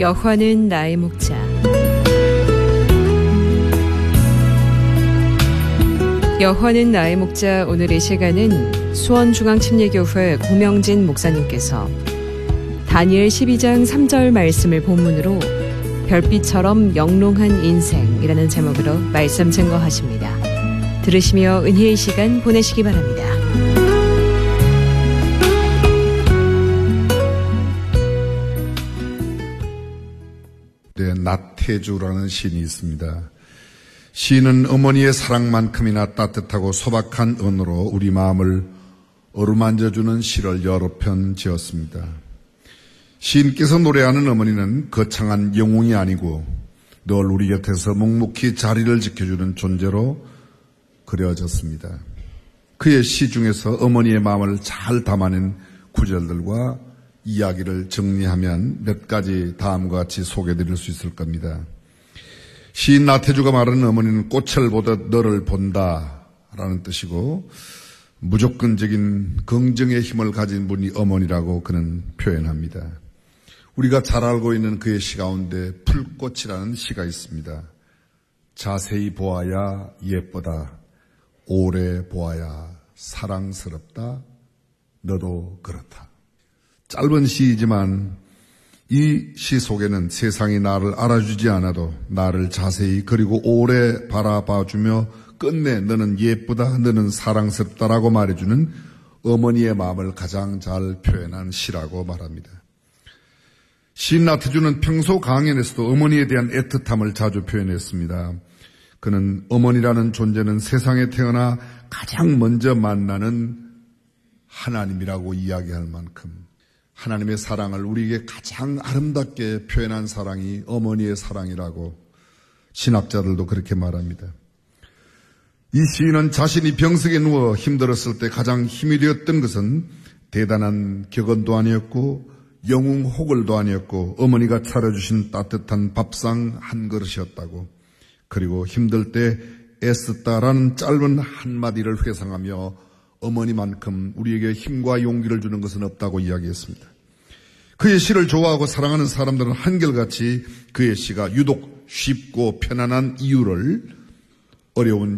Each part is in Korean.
여호와는 나의 목자. 여호와는 나의 목자. 오늘의 시간은 수원중앙침례교회 고명진 목사님께서 다니엘 12장 3절 말씀을 본문으로 별빛처럼 영롱한 인생이라는 제목으로 말씀 증거하십니다. 들으시며 은혜의 시간 보내시기 바랍니다. 네, 나태주라는 시인이 있습니다. 시인은 어머니의 사랑만큼이나 따뜻하고 소박한 언어로 우리 마음을 어루만져주는 시를 여러 편 지었습니다. 시인께서 노래하는 어머니는 거창한 영웅이 아니고 늘 우리 곁에서 묵묵히 자리를 지켜주는 존재로 그려졌습니다. 그의 시 중에서 어머니의 마음을 잘 담아낸 구절들과 이야기를 정리하면 몇 가지 다음과 같이 소개해드릴 수 있을 겁니다. 시인 나태주가 말하는 어머니는 꽃을 보듯 너를 본다라는 뜻이고 무조건적인 긍정의 힘을 가진 분이 어머니라고 그는 표현합니다. 우리가 잘 알고 있는 그의 시 가운데 풀꽃이라는 시가 있습니다. 자세히 보아야 예쁘다. 오래 보아야 사랑스럽다. 너도 그렇다. 짧은 시이지만 이 시 속에는 세상이 나를 알아주지 않아도 나를 자세히 그리고 오래 바라봐주며 끝내 너는 예쁘다, 너는 사랑스럽다라고 말해주는 어머니의 마음을 가장 잘 표현한 시라고 말합니다. 시인 나태주는 평소 강연에서도 어머니에 대한 애틋함을 자주 표현했습니다. 그는 어머니라는 존재는 세상에 태어나 가장 먼저 만나는 하나님이라고 이야기할 만큼 하나님의 사랑을 우리에게 가장 아름답게 표현한 사랑이 어머니의 사랑이라고 신학자들도 그렇게 말합니다. 이 시인은 자신이 병석에 누워 힘들었을 때 가장 힘이 되었던 것은 대단한 격언도 아니었고 영웅 호걸도 아니었고 어머니가 차려주신 따뜻한 밥상 한 그릇이었다고, 그리고 힘들 때 애썼다라는 짧은 한마디를 회상하며 어머니만큼 우리에게 힘과 용기를 주는 것은 없다고 이야기했습니다. 그의 시를 좋아하고 사랑하는 사람들은 한결같이 그의 시가 유독 쉽고 편안한 이유를 어려운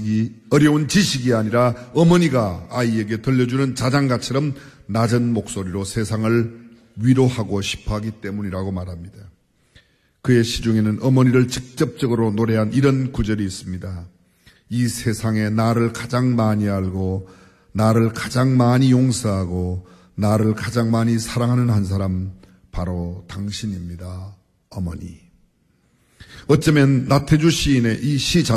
지식이 아니라 어머니가 아이에게 들려주는 자장가처럼 낮은 목소리로 세상을 위로하고 싶어하기 때문이라고 말합니다. 그의 시 중에는 어머니를 직접적으로 노래한 이런 구절이 있습니다. 이 세상에 나를 가장 많이 알고 나를 가장 많이 용서하고 나를 가장 많이 사랑하는 한 사람, 바로 당신입니다, 어머니. 어쩌면 나태주 시인의 이 시